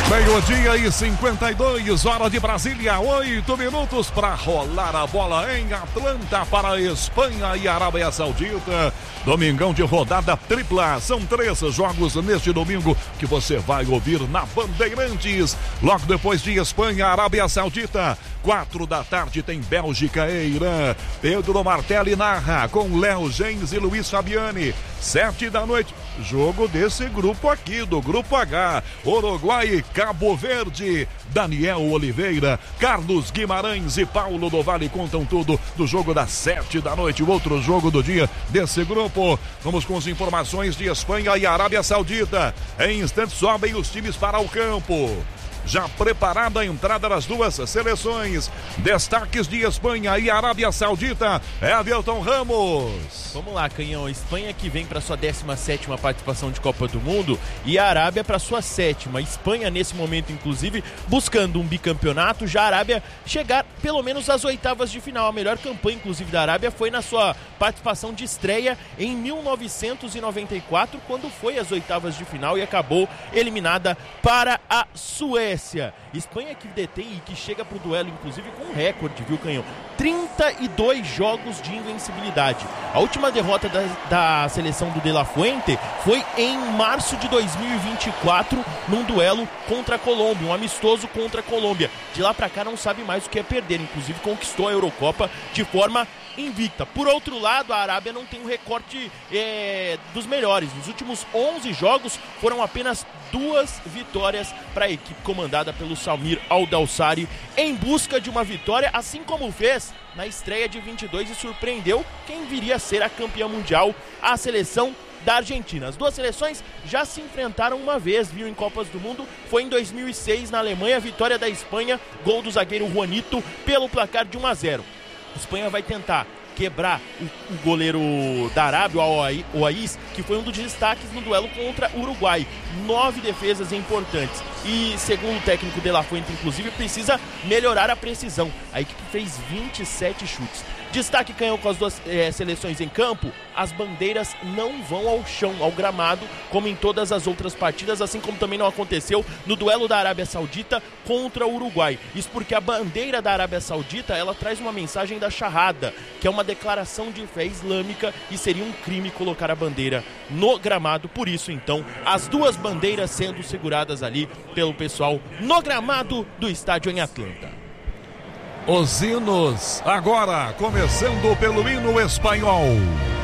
Meio-dia e 52, hora de Brasília, 8 minutos para rolar a bola em Atlanta para a Espanha e Arábia Saudita. Domingão de rodada tripla, são 3 jogos neste domingo que você vai ouvir na Bandeirantes. Logo depois de Espanha, Arábia Saudita, 4 da tarde tem Bélgica e Irã. Pedro Martelli narra com Léo Gens e Luiz Fabiani. 7 da noite, jogo desse grupo aqui, do Grupo H, Uruguai e Cabo Verde. Daniel Oliveira, Carlos Guimarães e Paulo do Vale contam tudo do jogo das 7 da noite, o outro jogo do dia desse grupo. Vamos com as informações de Espanha e Arábia Saudita. Em instantes sobem os times para o campo. Já preparada a entrada das duas seleções. Destaques de Espanha e Arábia Saudita, Everton Ramos. Vamos lá, Canhão. Espanha que vem para sua 17ª participação de Copa do Mundo e a Arábia para sua 7ª. Espanha nesse momento, inclusive, buscando um bicampeonato. Já a Arábia chegar pelo menos às oitavas de final. A melhor campanha, inclusive, da Arábia foi na sua participação de estreia em 1994, quando foi às oitavas de final e acabou eliminada para a Suécia. Espanha que detém e que chega pro duelo, inclusive, com um recorde, viu, Canhão? 32 jogos de invencibilidade. A última derrota da seleção do De La Fuente foi em março de 2024, num duelo contra a Colômbia, um amistoso contra a Colômbia. De lá pra cá não sabe mais o que é perder, inclusive conquistou a Eurocopa de forma invicta. Por outro lado, a Arábia não tem um recorte dos melhores. Nos últimos 11 jogos foram apenas 2 vitórias para a equipe comandada pelo Samir Al-Dawsari, em busca de uma vitória, assim como fez na estreia de 22 e surpreendeu quem viria a ser a campeã mundial, a seleção da Argentina. As duas seleções já se enfrentaram uma vez, viu, em Copas do Mundo. Foi em 2006 na Alemanha, vitória da Espanha, gol do zagueiro Juanito pelo placar de 1-0. A Espanha vai tentar quebrar o goleiro da Arábia, o Oaís, que foi um dos destaques no duelo contra o Uruguai. 9 defesas importantes. E, segundo o técnico De La Fuente, inclusive, precisa melhorar a precisão. A equipe fez 27 chutes. Destaque, Canhão, com as duas seleções em campo, as bandeiras não vão ao chão, ao gramado, como em todas as outras partidas, assim como também não aconteceu no duelo da Arábia Saudita contra o Uruguai. Isso porque a bandeira da Arábia Saudita, ela traz uma mensagem da Shahada, que é uma declaração de fé islâmica, e seria um crime colocar a bandeira no gramado. Por isso, então, as duas bandeiras sendo seguradas ali pelo pessoal no gramado do estádio em Atlanta. Os hinos, agora, começando pelo hino espanhol.